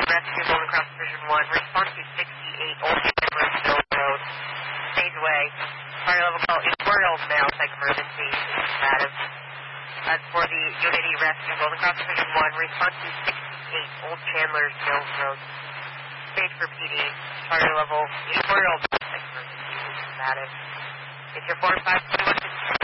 Rescue Golden Cross Division 1, response to 68 Old Chandler Mill Road, stage away. Fire level call Imperial Mail Psych Emergency, Madam. That's for the Unity Rescue Golden Cross Division 1, response to 68 Old Chandler Mill Road, stage for PD. Fire level Imperial Mail Psych Emergency, Madam. It's your 4521.